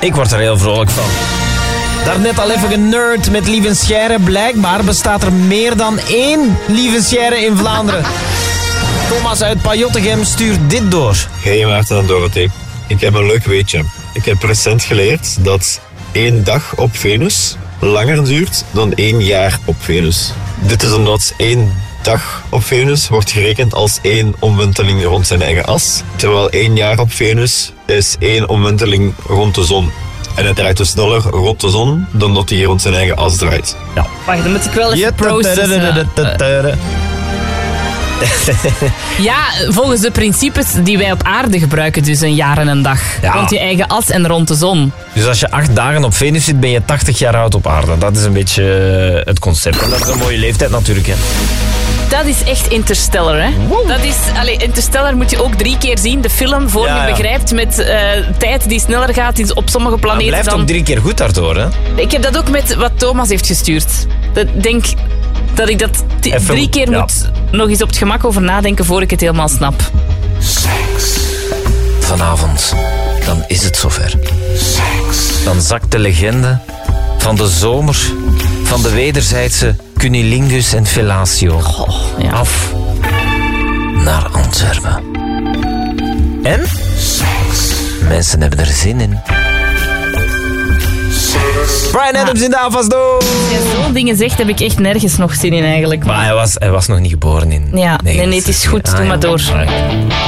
Ik word er heel vrolijk van. Daarnet al even generd met Lievenscheire. Blijkbaar bestaat er meer dan 1 Lievenscheire in Vlaanderen. Thomas uit Pajottegem stuurt dit door. Hey Maarten en Dorothee, ik heb een leuk weetje. Ik heb recent geleerd dat 1 dag op Venus langer duurt dan 1 jaar op Venus. Dit is omdat 1 dag op Venus wordt gerekend als 1 omwenteling rond zijn eigen as, terwijl 1 jaar op Venus is 1 omwenteling rond de zon. En het draait dus sneller rond de zon dan dat hij rond zijn eigen as draait. Ja. Wacht, dan moet ik wel even processen. Ja, volgens de principes die wij op aarde gebruiken, dus een jaar en een dag. Ja. Rond je eigen as en rond de zon. Dus als je 8 dagen op Venus zit, ben je 80 jaar oud op aarde. Dat is een beetje het concept. En dat is een mooie leeftijd natuurlijk, hè. Dat is echt Interstellar, hè? Wow. Dat is, Interstellar moet je ook 3 keer zien, de film, voor je begrijpt met tijd die sneller gaat op sommige planeten. Het blijft dan... ook 3 keer goed daardoor, hè. Ik heb dat ook met wat Thomas heeft gestuurd. Ik denk dat ik dat 3 keer moet nog eens op het gemak over nadenken voor ik het helemaal snap. Seks. Vanavond, dan is het zover. Seks. Dan zakt de legende van de zomer, van de wederzijdse cunnilingus en fellatio af naar Antwerpen. En? Seks. Mensen hebben er zin in. Bryan Adams in de Avasdo. Als je zo'n dingen zegt, heb ik echt nergens nog zin in eigenlijk. Maar hij was nog niet geboren in. Ja, nee, het is goed. Doe maar door.